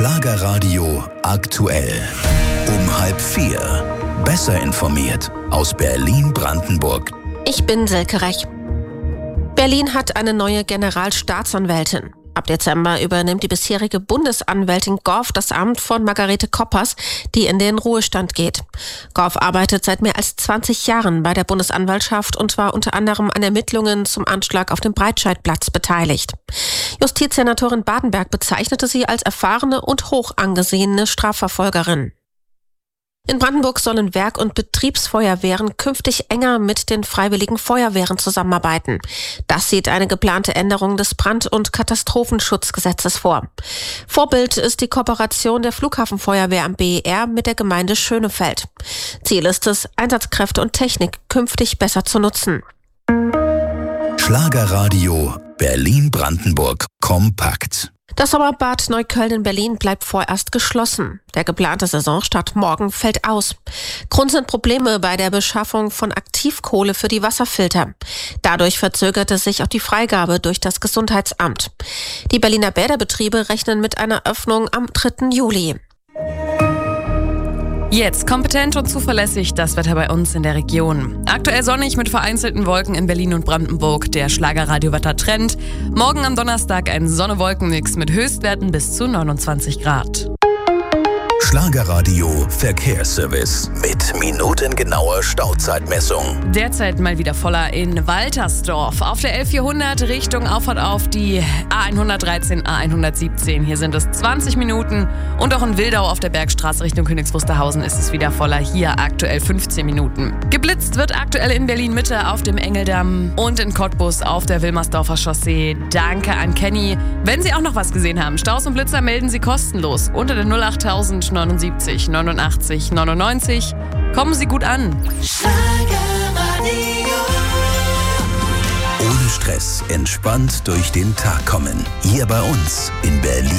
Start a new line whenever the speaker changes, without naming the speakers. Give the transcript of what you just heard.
Schlagerradio aktuell. Um 3:30. Besser informiert aus Berlin-Brandenburg.
Ich bin Silke Rech. Berlin hat eine neue Generalstaatsanwältin. Ab Dezember übernimmt die bisherige Bundesanwältin Gorff das Amt von Margarete Koppers, die in den Ruhestand geht. Gorff arbeitet seit mehr als 20 Jahren bei der Bundesanwaltschaft und war unter anderem an Ermittlungen zum Anschlag auf dem Breitscheidplatz beteiligt. Justizsenatorin Badenberg bezeichnete sie als erfahrene und hoch angesehene Strafverfolgerin. In Brandenburg sollen Werk- und Betriebsfeuerwehren künftig enger mit den freiwilligen Feuerwehren zusammenarbeiten. Das sieht eine geplante Änderung des Brand- und Katastrophenschutzgesetzes vor. Vorbild ist die Kooperation der Flughafenfeuerwehr am BER mit der Gemeinde Schönefeld. Ziel ist es, Einsatzkräfte und Technik künftig besser zu nutzen.
Schlagerradio Berlin-Brandenburg kompakt.
Das Sommerbad Neukölln in Berlin bleibt vorerst geschlossen. Der geplante Saisonstart morgen fällt aus. Grund sind Probleme bei der Beschaffung von Aktivkohle für die Wasserfilter. Dadurch verzögerte sich auch die Freigabe durch das Gesundheitsamt. Die Berliner Bäderbetriebe rechnen mit einer Öffnung am 3. Juli.
Jetzt kompetent und zuverlässig das Wetter bei uns in der Region. Aktuell sonnig mit vereinzelten Wolken in Berlin und Brandenburg. Der Schlagerradiowetter-Trend. Morgen am Donnerstag ein Sonne-Wolken-Mix mit Höchstwerten bis zu 29 Grad.
Schlagerradio Verkehrsservice mit minutengenauer Stauzeitmessung.
Derzeit mal wieder voller in Waltersdorf. Auf der L400 Richtung Auffahrt auf die A113, A117. Hier sind es 20 Minuten. Und auch in Wildau auf der Bergstraße Richtung Königs Wusterhausen ist es wieder voller. Hier aktuell 15 Minuten. Geblitzt wird aktuell in Berlin-Mitte auf dem Engeldamm und in Cottbus auf der Wilmersdorfer Chaussee. Danke an Kenny. Wenn Sie auch noch was gesehen haben, Staus und Blitzer melden Sie kostenlos unter der 08000 79 89 99. Kommen Sie gut an.
Ohne Stress, entspannt durch den Tag kommen. Hier bei uns in Berlin.